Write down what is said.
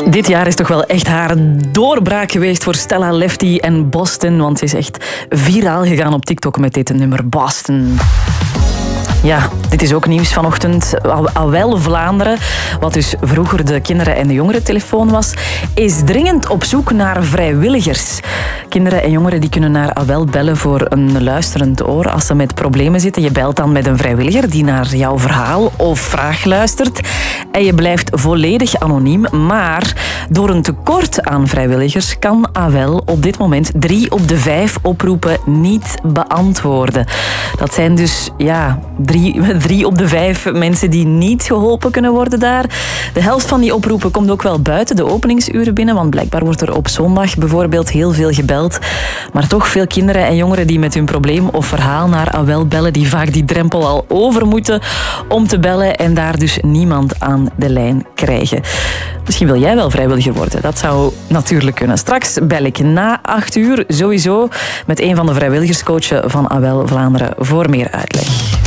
Dit jaar is toch wel echt haar doorbraak geweest voor Stella Lefty en Boston, want ze is echt viraal gegaan op TikTok met dit nummer Boston. Ja, dit is ook nieuws vanochtend. AWEL Vlaanderen, wat dus vroeger de kinderen- en de jongerentelefoon was, is dringend op zoek naar vrijwilligers. Kinderen en jongeren die kunnen naar AWEL bellen voor een luisterend oor als ze met problemen zitten. Je belt dan met een vrijwilliger die naar jouw verhaal of vraag luistert. En je blijft volledig anoniem. Maar door een tekort aan vrijwilligers kan AWEL op dit moment 3 op de 5 oproepen niet beantwoorden. Dat zijn dus, ja, 3 op de 5 mensen die niet geholpen kunnen worden daar. De helft van die oproepen komt ook wel buiten de openingsuren binnen, want blijkbaar wordt er op zondag bijvoorbeeld heel veel gebeld. Maar toch veel kinderen en jongeren die met hun probleem of verhaal naar AWEL bellen, die vaak die drempel al over moeten om te bellen en daar dus niemand aan de lijn krijgen. Misschien wil jij wel vrijwilliger worden. Dat zou natuurlijk kunnen. Straks bel ik na 8 uur sowieso met een van de vrijwilligerscoachen van AWEL Vlaanderen voor meer uitleg.